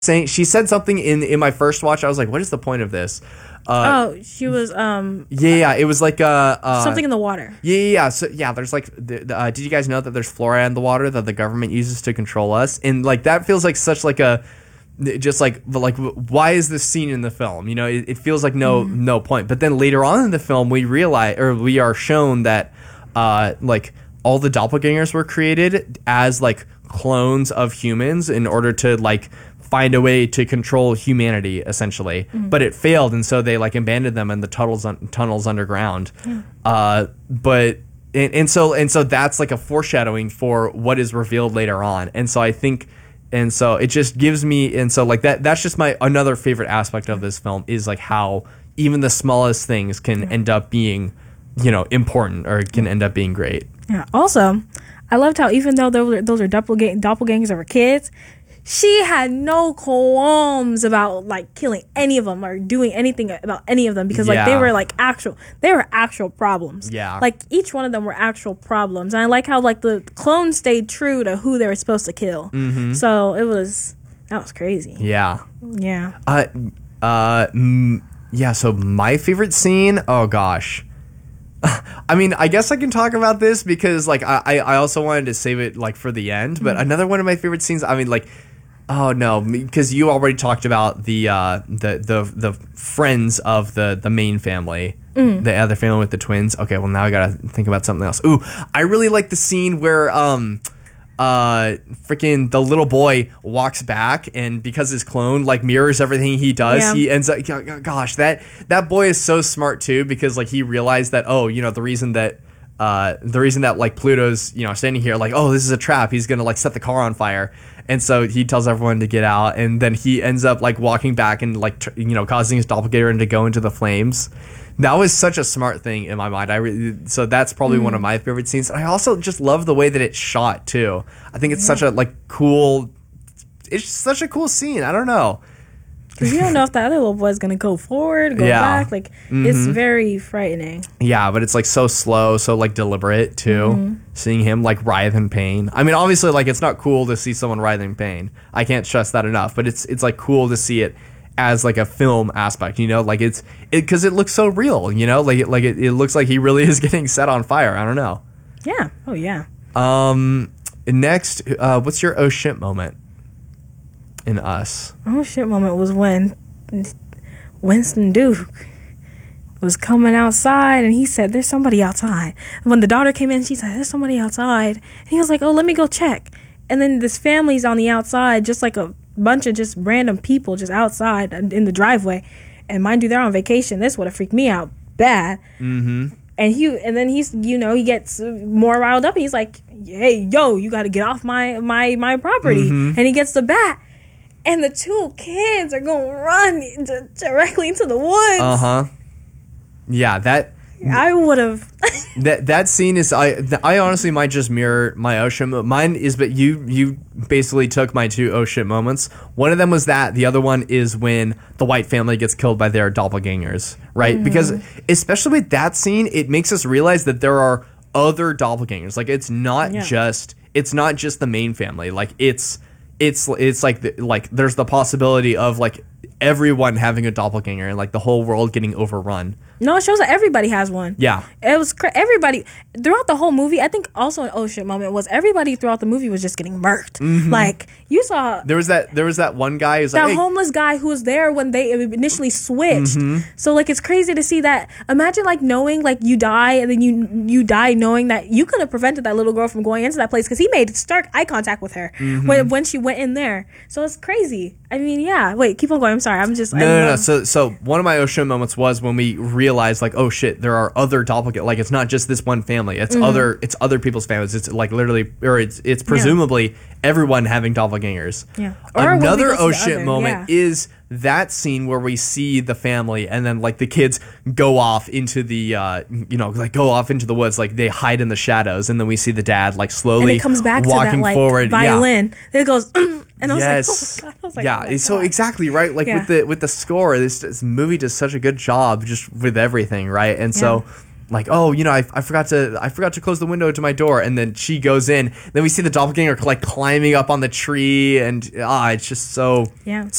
saying, she said something in my first watch. I was like, what is the point of this? She was Yeah, it was like something in the water. Yeah. So yeah, there's like, did you guys know that there's fluoride in the water that the government uses to control us? And like that feels like such like a, just like why is this scene in the film? You know, it feels like no point. But then later on in the film, we are shown that like all the doppelgangers were created as like clones of humans in order to like find a way to control humanity, essentially. But it failed, and so they like abandoned them in the tunnels underground. But so that's like a foreshadowing for what is revealed later on. And so I think, and so it just gives me, and so like that's just my another favorite aspect of this film is like how even the smallest things can end up being, you know, important, or can end up being great. Yeah. Also, I loved how even though those are doppelgangers that were kids, she had no qualms about like killing any of them or doing anything about any of them, because like they were actual problems. Yeah. Like each one of them were actual problems. And I like how like the clones stayed true to who they were supposed to kill. So that was crazy. Yeah. Yeah. Yeah, so my favorite scene, oh gosh. I mean, I guess I can talk about this because like I also wanted to save it like for the end, but another one of my favorite scenes, I mean like, oh no, because you already talked about the friends of the main family, the other family with the twins. Okay, well now I gotta think about something else. Ooh, I really like the scene where freaking the little boy walks back, and because his clone like mirrors everything he does, he ends up, gosh, that boy is so smart too, because like he realized that, oh, you know, the reason that like Pluto's, you know, standing here, like, oh, this is a trap, he's gonna like set the car on fire. And so he tells everyone to get out, and then he ends up like walking back and like you know, causing his doppelganger to go into the flames. That was such a smart thing in my mind. So that's probably one of my favorite scenes. And I also just love the way that it's shot too. I think it's such a like cool. It's such a cool scene. I don't know. Because you don't know if the other little boy's gonna go forward, go back. Like it's very frightening. Yeah, but it's like so slow, so like deliberate too. Seeing him like writhe in pain. I mean, obviously, like it's not cool to see someone writhe in pain. I can't stress that enough. But it's like cool to see it as like a film aspect, you know, like it's because it looks so real, you know, like it looks like he really is getting set on fire. I don't know. Yeah. Oh yeah. Next, what's your oh shit moment in Us? Oh shit moment was when Winston Duke was coming outside and he said, "There's somebody outside." When the daughter came in, she said, "There's somebody outside." And he was like, "Oh, let me go check." And then this family's on the outside, just like a bunch of just random people just outside in the driveway. And mind you, they're on vacation. This would have freaked me out bad. And then he's, you know, he gets more riled up. And he's like, "Hey, yo, you got to get off my property." And he gets the bat. And the two kids are going to run directly into the woods. Yeah, that... I would have... that scene is... I honestly might just mirror my oh shit moment. Mine is, but you basically took my two oh shit moments. One of them was that. The other one is when the White family gets killed by their doppelgangers, right? Because especially with that scene, it makes us realize that there are other doppelgangers. Like, it's not just the main family. Like, it's like there's the possibility of like everyone having a doppelganger and like the whole world getting overrun. No, it shows that everybody has one. Yeah. It was everybody throughout the whole movie. I think also an oh shit moment was everybody throughout the movie was just getting murked. Like you saw there was that one guy who's that like, hey. homeless guy who was there when they initially switched. So like it's crazy to see that. Imagine like knowing like you die and then you die knowing that you could have prevented that little girl from going into that place, because he made stark eye contact with her when she went in there. So it's crazy. I mean, yeah. Wait, keep on going. I'm sorry. I'm just no. So one of my oh shit moments was when we realized like, oh shit, there are other doppelgangers. Like it's not just this one family. It's other people's families. It's like literally, or it's presumably everyone having doppelgangers. Yeah. Another oh shit moment is that scene where we see the family and then like the kids go off into the go off into the woods, like they hide in the shadows, and then we see the dad like slowly and it comes back walking to that, like, forward. Violin. And it goes and I was like, oh my God. I was like, yeah. Oh so exactly right. Like with the score, this movie does such a good job just with everything, right? And so like, oh, you know, I forgot to close the window to my door, and then she goes in. Then we see the doppelganger like climbing up on the tree, and it's just so